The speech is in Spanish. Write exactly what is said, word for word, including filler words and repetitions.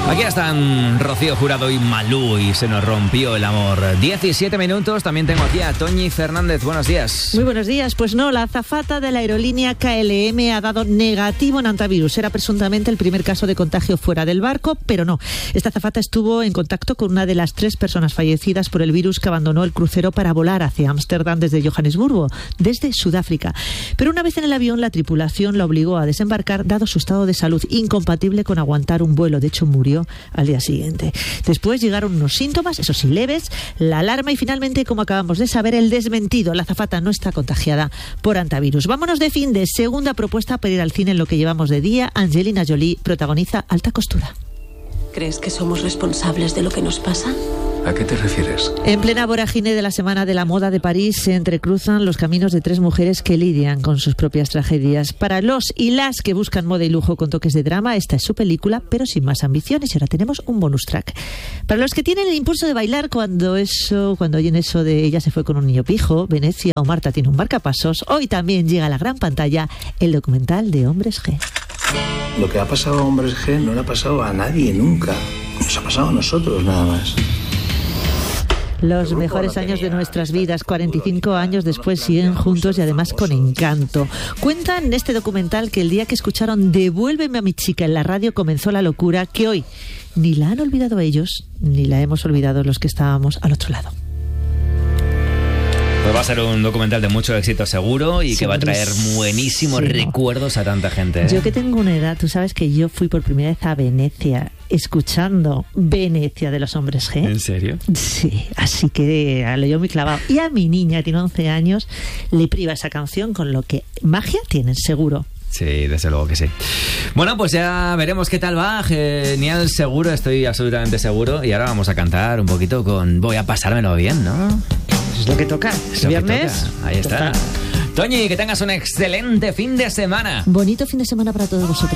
Aquí están Rocío Jurado y Malú y se nos rompió el amor. diecisiete minutos, también tengo aquí a Toñi Fernández. Buenos días. Muy buenos días. Pues no, la azafata de la aerolínea K L M ha dado negativo en antivirus. Era presuntamente el primer caso de contagio fuera del barco, pero no. Esta azafata estuvo en contacto con una de las tres personas fallecidas por el virus que abandonó el crucero para volar hacia Ámsterdam desde Johannesburgo, desde Sudáfrica. Pero una vez en el avión, la tripulación la obligó a desembarcar dado su estado de salud incompatible con aguantar un vuelo. De hecho, murió al día siguiente. Después llegaron unos síntomas, eso sí leves, la alarma y finalmente, como acabamos de saber, el desmentido. La azafata no está contagiada por antivirus. Vámonos de fin de segunda propuesta para ir al cine en lo que llevamos de día. Angelina Jolie protagoniza Alta Costura. ¿Crees que somos responsables de lo que nos pasa? ¿A qué te refieres? En plena vorágine de la Semana de la Moda de París se entrecruzan los caminos de tres mujeres que lidian con sus propias tragedias. Para los y las que buscan moda y lujo con toques de drama, esta es su película, pero sin más ambiciones. Y ahora tenemos un bonus track. Para los que tienen el impulso de bailar cuando eso, cuando oyen eso de ella se fue con un niño pijo, Venecia o Marta tiene un marcapasos, hoy también llega a la gran pantalla el documental de Hombres G. Lo que ha pasado a Hombres G no le ha pasado a nadie nunca. Nos ha pasado a nosotros nada más. Los mejores años de nuestras vidas, cuarenta y cinco años después, siguen juntos y además con encanto. Cuentan en este documental que el día que escucharon Devuélveme a mi chica en la radio comenzó la locura, que hoy ni la han olvidado ellos, ni la hemos olvidado los que estábamos al otro lado. Pues va a ser un documental de mucho éxito seguro y que va a traer buenísimos sí, recuerdos a tanta gente, ¿eh? Yo que tengo una edad, tú sabes que yo fui por primera vez a Venecia escuchando Venecia de los Hombres G. ¿En serio? Sí, así que lo yo muy clavado. Y a mi niña, tiene once años, le priva esa canción, con lo que magia tienen, seguro. Sí, desde luego que sí. Bueno, pues ya veremos qué tal va. Genial, seguro, estoy absolutamente seguro. Y ahora vamos a cantar un poquito con Voy a pasármelo bien, ¿no? Es lo que toca. Es lo viernes. que toca. Ahí está. Toca. Toñi, que tengas un excelente fin de semana. Bonito fin de semana para todos vosotros.